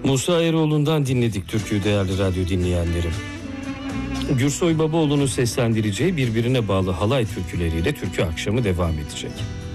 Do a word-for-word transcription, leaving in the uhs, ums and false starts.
Musa Eroğlu'ndan dinledik türküyü değerli radyo dinleyenlerim. Gürsoy Babaoğlu'nun seslendireceği birbirine bağlı halay türküleriyle türkü akşamı devam edecek.